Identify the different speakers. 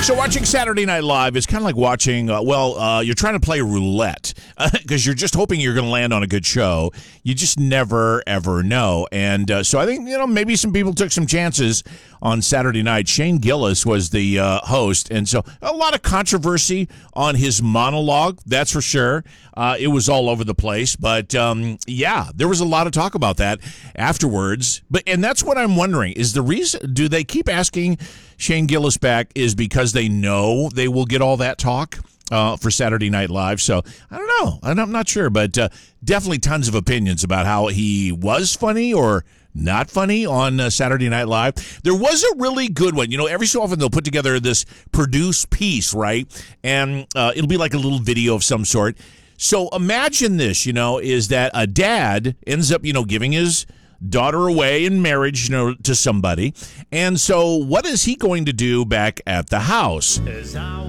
Speaker 1: So watching Saturday Night Live is kind of like watching, you're trying to play roulette because you're just hoping you're going to land on a good show. You just never, ever know. And so I think, maybe some people took some chances on Saturday night. Shane Gillis was the host, and so a lot of controversy on his monologue, that's for sure. It was all over the place, but there was a lot of talk about that afterwards. And that's what I'm wondering, is the reason, do they keep asking Shane Gillis back is because they know they will get all that talk for Saturday Night Live? So I don't know. I'm not sure, but definitely tons of opinions about how he was funny or not funny on Saturday Night Live. There was a really good one. Every so often they'll put together this produced piece, right? And it'll be like a little video of some sort. So imagine this, is that a dad ends up, giving his daughter away in marriage, to somebody. And so what is he going to do back at the house?